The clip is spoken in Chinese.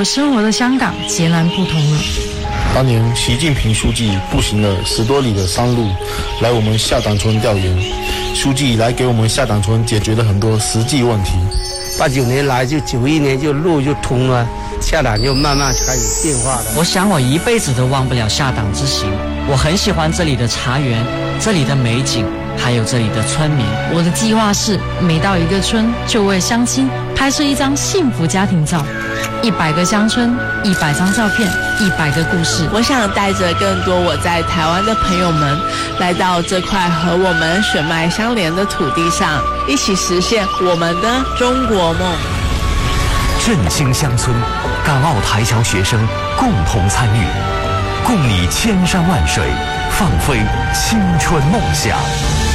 生活的香港截然不同了。 当年习近平书记步行了10多里的山路来我们下党村调研，书记来给我们下党村解决了很多实际问题。 89年来就91年就路就通了，下党就慢慢开始变化了。 我想我一辈子都忘不了下党之行。我很喜欢这里的茶园，这里的美景，还有这里的村民。 我的计划是每到一个村就为乡亲拍摄一张幸福家庭照，100个乡村，100张照片，100个故事。 我想带着更多我在台湾的朋友们来到这块和我们血脉相连的土地上，一起实现我们的中国梦。 振兴乡村，港澳台侨学生共同参与，共拟千山万水，放飞青春梦想。